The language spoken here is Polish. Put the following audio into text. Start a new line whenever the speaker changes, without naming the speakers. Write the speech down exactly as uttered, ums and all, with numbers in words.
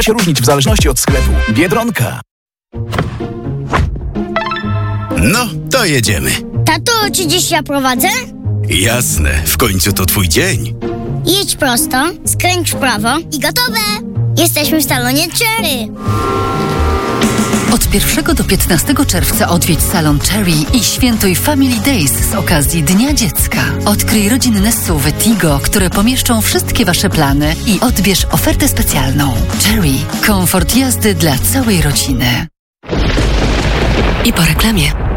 się różnić w zależności od sklepu. Biedronka.
No, to jedziemy.
Tato, czy dziś ja prowadzę?
Jasne, w końcu to twój dzień.
Jedź prosto, skręć w prawo i gotowe! Jesteśmy w salonie Cherry.
Od pierwszego do piętnastego czerwca odwiedź salon Cherry i świętuj Family Days z okazji Dnia Dziecka. Odkryj rodzinne S U V Tigo, które pomieszczą wszystkie Wasze plany i odbierz ofertę specjalną. Cherry. Komfort jazdy dla całej rodziny.
I po reklamie.